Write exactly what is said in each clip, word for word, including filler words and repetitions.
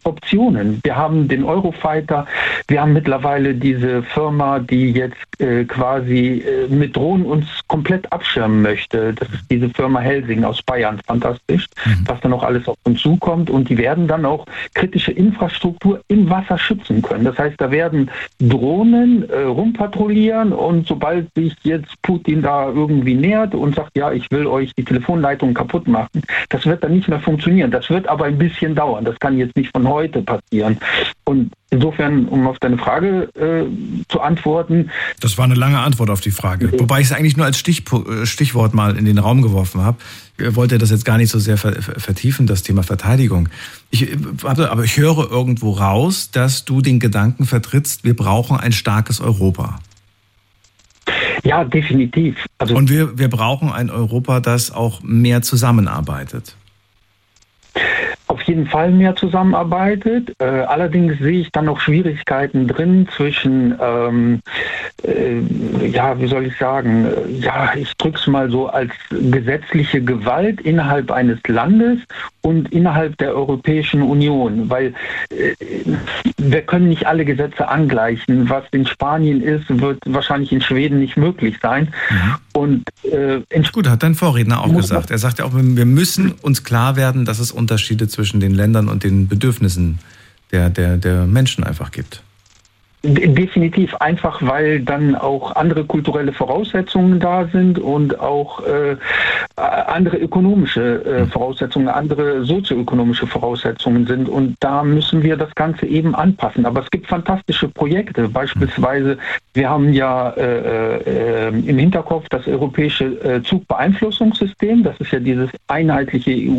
Optionen. Wir haben den Eurofighter, wir haben mittlerweile diese Firma, die jetzt äh, quasi äh, mit Drohnen uns komplett abschirmen möchte. Das ist diese Firma Helsing aus Bayern, fantastisch, mhm. was da noch alles auf uns zukommt. Und die werden dann auch kritische Infrastruktur im Wasser schützen können. Das heißt, da werden Drohnen äh, rumpatrouillieren und sobald sich jetzt Putin da irgendwie nähert und sagt, ja, ich will euch die Telefonleitung kaputt machen, das wird dann nicht mehr funktionieren. Das wird aber ein bisschen dauern. Das kann jetzt nicht von heute passieren. Und insofern, um auf deine Frage äh, zu antworten. Das war eine lange Antwort auf die Frage. Okay. Wobei ich es eigentlich nur als Stich, Stichwort mal in den Raum geworfen habe. Ich wollte das jetzt gar nicht so sehr vertiefen, das Thema Verteidigung. Ich, aber ich höre irgendwo raus, dass du den Gedanken vertrittst, wir brauchen ein starkes Europa. Ja, definitiv. Also Und wir, wir brauchen ein Europa, das auch mehr zusammenarbeitet. Auf jeden Fall mehr zusammenarbeitet. Äh, allerdings sehe ich dann noch Schwierigkeiten drin zwischen, ähm, äh, ja, wie soll ich sagen, ja, ich drücke es mal so als gesetzliche Gewalt innerhalb eines Landes und innerhalb der Europäischen Union, weil äh, wir können nicht alle Gesetze angleichen. Was in Spanien ist, wird wahrscheinlich in Schweden nicht möglich sein. Mhm. Und äh, gut, hat dein Vorredner auch gesagt. Er sagt ja auch, wir müssen uns klar werden, dass es Unterschiede zwischen den Ländern und den Bedürfnissen der, der, der Menschen einfach gibt. Definitiv, einfach weil dann auch andere kulturelle Voraussetzungen da sind und auch äh, andere ökonomische äh, Voraussetzungen, andere sozioökonomische Voraussetzungen sind und da müssen wir das Ganze eben anpassen. Aber es gibt fantastische Projekte, beispielsweise wir haben ja äh, äh, im Hinterkopf das europäische äh, Zugbeeinflussungssystem, das ist ja dieses einheitliche E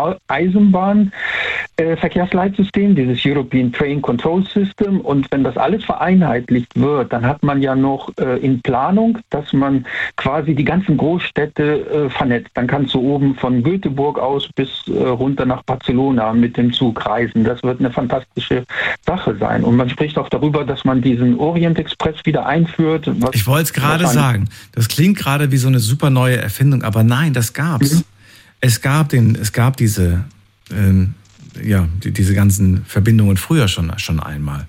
U-Eisenbahnverkehrsleitsystem, äh, dieses European Train Control System und wenn das alles vereinheitlicht wird, dann hat man ja noch äh, in Planung, dass man quasi die ganzen Großstädte äh, vernetzt. Dann kannst du oben von Göteborg aus bis äh, runter nach Barcelona mit dem Zug reisen. Das wird eine fantastische Sache sein. Und man spricht auch darüber, dass man diesen Orient Express wieder einführt. Was ich wollte es gerade sagen. Das klingt gerade wie so eine super neue Erfindung, aber nein, das gab's. Mhm. Es gab den, es gab diese, ähm, ja, die, diese ganzen Verbindungen früher schon, schon einmal.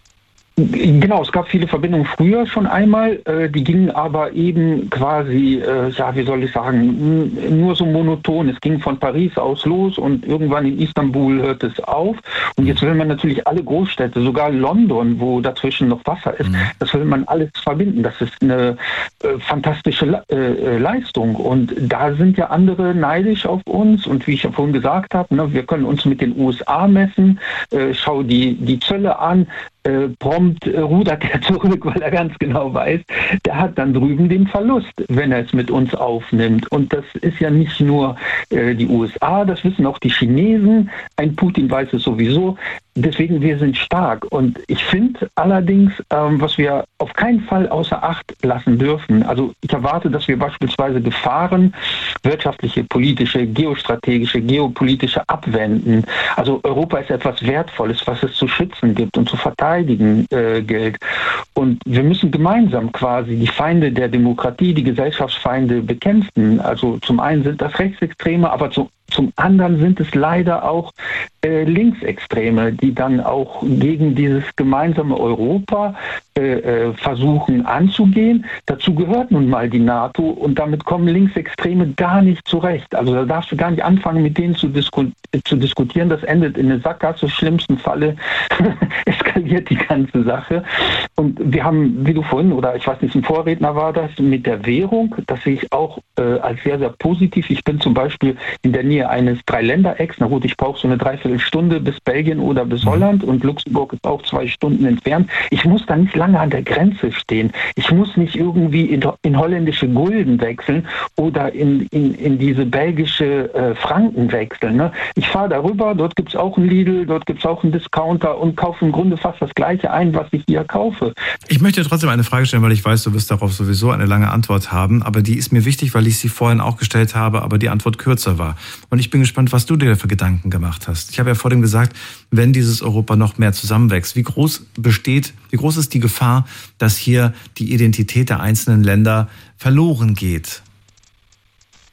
Genau, es gab viele Verbindungen früher schon einmal, äh, die gingen aber eben quasi, äh, ja, wie soll ich sagen, nur so monoton. Es ging von Paris aus los und irgendwann in Istanbul hört es auf. Und jetzt will man natürlich alle Großstädte, sogar London, wo dazwischen noch Wasser ist, mhm. das will man alles verbinden. Das ist eine äh, fantastische Le- äh, Leistung. Und da sind ja andere neidisch auf uns. Und wie ich ja vorhin gesagt habe, ne, wir können uns mit den U S A messen, äh, schau die, die Zölle an, Äh, prompt äh, rudert er zurück, weil er ganz genau weiß, der hat dann drüben den Verlust, wenn er es mit uns aufnimmt. Und das ist ja nicht nur äh, die U S A, das wissen auch die Chinesen. Ein Putin weiß es sowieso. Deswegen, wir sind stark. Und ich finde allerdings, ähm, was wir auf keinen Fall außer Acht lassen dürfen, also ich erwarte, dass wir beispielsweise Gefahren, wirtschaftliche, politische, geostrategische, geopolitische abwenden. Also Europa ist etwas Wertvolles, was es zu schützen gibt und zu verteidigen äh, gilt. Und wir müssen gemeinsam quasi die Feinde der Demokratie, die Gesellschaftsfeinde bekämpfen. Also zum einen sind das Rechtsextreme, aber zu Zum anderen sind es leider auch äh, Linksextreme, die dann auch gegen dieses gemeinsame Europa äh, äh, versuchen anzugehen. Dazu gehört nun mal die NATO und damit kommen Linksextreme gar nicht zurecht. Also da darfst du gar nicht anfangen, mit denen zu, disku- zu diskutieren. Das endet in eine Sackgasse. Im schlimmsten Falle eskaliert die ganze Sache. Und wir haben, wie du vorhin, oder ich weiß nicht, ein Vorredner war das, mit der Währung, das sehe ich auch äh, als sehr, sehr positiv. Ich bin zum Beispiel in der Nähe eines Dreiländerecks. Na gut, ich brauche so eine Dreiviertelstunde bis Belgien oder bis Holland und Luxemburg ist auch zwei Stunden entfernt. Ich muss da nicht lange an der Grenze stehen. Ich muss nicht irgendwie in, in holländische Gulden wechseln oder in, in, in diese belgische äh, Franken wechseln. Ne? Ich fahre darüber, dort gibt es auch einen Lidl, dort gibt es auch einen Discounter und kaufe im Grunde fast das Gleiche ein, was ich hier kaufe. Ich möchte trotzdem eine Frage stellen, weil ich weiß, du wirst darauf sowieso eine lange Antwort haben, aber die ist mir wichtig, weil ich sie vorhin auch gestellt habe, aber die Antwort kürzer war. Und ich bin gespannt, was du dir für Gedanken gemacht hast. Ich habe ja vor dem gesagt, wenn dieses Europa noch mehr zusammenwächst, wie groß besteht, wie groß ist die Gefahr, dass hier die Identität der einzelnen Länder verloren geht?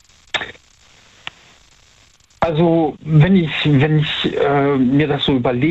Also wenn ich, wenn ich äh, mir das so überlege,